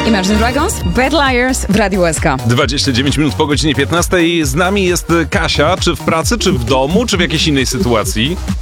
Imagine Dragons, Bad Liars w Radiu SK. 29 minut po godzinie 15. Z nami jest Kasia. Czy w pracy, czy w domu, czy w jakiejś innej sytuacji?